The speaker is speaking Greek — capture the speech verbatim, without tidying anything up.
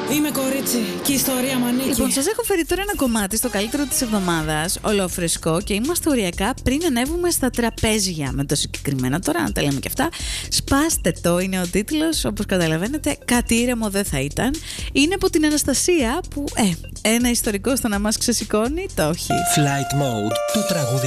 Είμαι κορίτσι και η ιστορία μ' ανήκει. Λοιπόν, σας έχω φέρει τώρα ένα κομμάτι στο καλύτερο της εβδομάδας, ολόφρεσκο, και είμαστε οριακά πριν ανέβουμε στα τραπέζια. Με το συγκεκριμένα τώρα, να τα λέμε και αυτά. Σπάστε το, είναι ο τίτλος. Όπως καταλαβαίνετε, κάτι ήρεμο δεν θα ήταν. Είναι από την Αναστασία που, ε, ένα ιστορικό στο να μας ξεσηκώνει, το όχι. Flight Mode, το τραγούδι